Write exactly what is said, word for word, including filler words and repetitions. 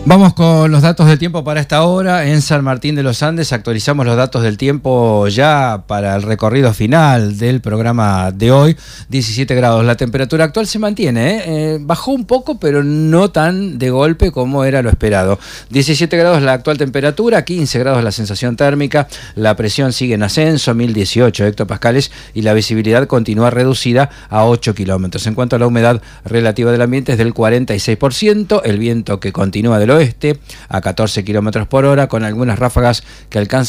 Vamos con los datos del tiempo para esta hora. En San Martín de los Andes actualizamos los datos del tiempo ya para el recorrido final del programa de hoy. diecisiete grados. La temperatura actual se mantiene, ¿eh? Eh, bajó un poco, pero no tan de golpe como era lo esperado. diecisiete grados la actual temperatura, quince grados la sensación térmica, la presión sigue en ascenso, mil dieciocho hectopascales, y la visibilidad continúa reducida a ocho kilómetros. En cuanto a la humedad relativa del ambiente es del cuarenta y seis por ciento, el viento que continúa del oeste a catorce kilómetros por hora, con algunas ráfagas que alcanzan